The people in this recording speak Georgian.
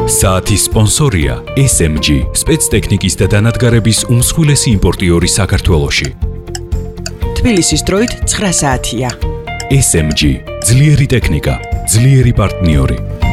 საათის სპონსორია SMG, სპეცტექნიკის და დანადგარების უმსხვილესი იმპორტიორი საქართველოში. თბილისის დროით 9 საათია. SMG, ძლიერი ტექნიკა, ძლიერი პარტნიორი.